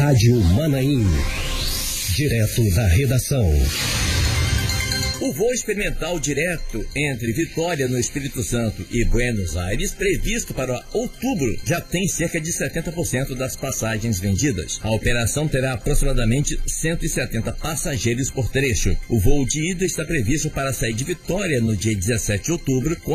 Rádio Manaim. Direto da redação. O voo experimental direto entre Vitória, no Espírito Santo, e Buenos Aires, previsto para outubro, já tem cerca de 70% das passagens vendidas. A operação terá aproximadamente 170 passageiros por trecho. O voo de ida está previsto para sair de Vitória no dia 17 de outubro,